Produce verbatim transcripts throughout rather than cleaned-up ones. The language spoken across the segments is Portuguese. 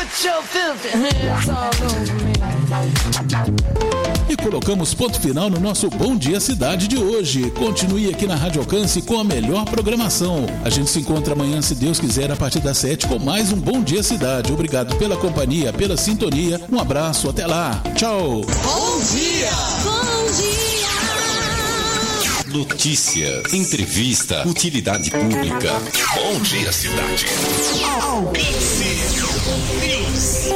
E colocamos ponto final no nosso Bom Dia Cidade de hoje. Continue aqui na Rádio Alcance com a melhor programação. A gente se encontra amanhã, se Deus quiser, a partir das sete, com mais um Bom Dia Cidade. Obrigado pela companhia, pela sintonia. Um abraço, até lá. Tchau. Bom dia! Bom dia! Notícias, entrevista, utilidade pública. Bom Dia Cidade. Alcance News.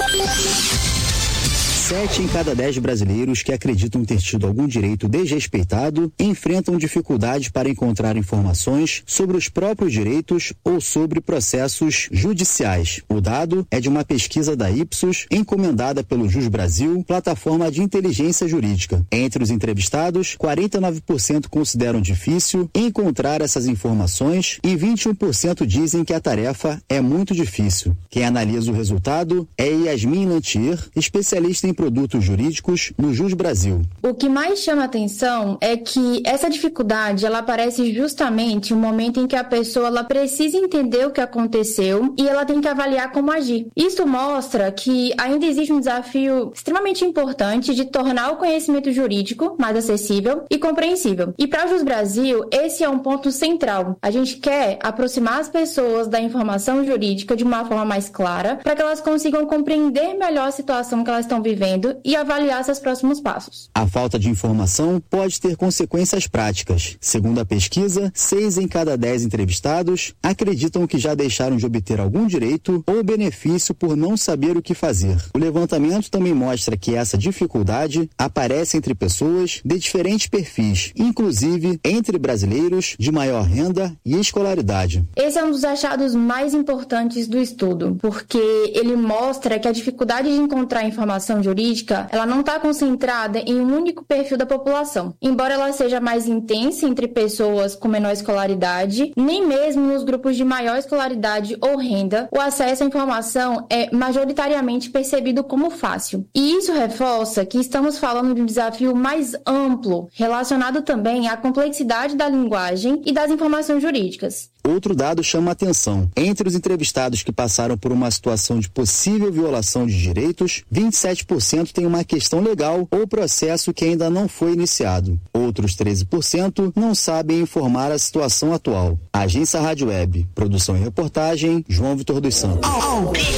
Sete em cada dez brasileiros que acreditam ter tido algum direito desrespeitado enfrentam dificuldades para encontrar informações sobre os próprios direitos ou sobre processos judiciais. O dado é de uma pesquisa da Ipsos, encomendada pelo Jus Brasil, plataforma de inteligência jurídica. Entre os entrevistados, quarenta e nove por cento consideram difícil encontrar essas informações e vinte e um por cento dizem que a tarefa é muito difícil. Quem analisa o resultado é Yasmin Lantier, especialista em produtos jurídicos no Jus Brasil. O que mais chama atenção é que essa dificuldade ela aparece justamente no momento em que a pessoa ela precisa entender o que aconteceu e ela tem que avaliar como agir. Isso mostra que ainda existe um desafio extremamente importante de tornar o conhecimento jurídico mais acessível e compreensível. E para o Jus Brasil, esse é um ponto central. A gente quer aproximar as pessoas da informação jurídica de uma forma mais clara para que elas consigam compreender melhor a situação que elas estão vivendo e avaliar seus próximos passos. A falta de informação pode ter consequências práticas. Segundo a pesquisa, seis em cada dez entrevistados acreditam que já deixaram de obter algum direito ou benefício por não saber o que fazer. O levantamento também mostra que essa dificuldade aparece entre pessoas de diferentes perfis, inclusive entre brasileiros de maior renda e escolaridade. Esse é um dos achados mais importantes do estudo, porque ele mostra que a dificuldade de encontrar informação jurídica ela não está concentrada em um único perfil da população. Embora ela seja mais intensa entre pessoas com menor escolaridade, nem mesmo nos grupos de maior escolaridade ou renda, o acesso à informação é majoritariamente percebido como fácil. E isso reforça que estamos falando de um desafio mais amplo, relacionado também à complexidade da linguagem e das informações jurídicas. Outro dado chama a atenção. Entre os entrevistados que passaram por uma situação de possível violação de direitos, vinte e sete por cento têm uma questão legal ou processo que ainda não foi iniciado. Outros treze por cento não sabem informar a situação atual. Agência Rádio Web. Produção e reportagem, João Vitor dos Santos.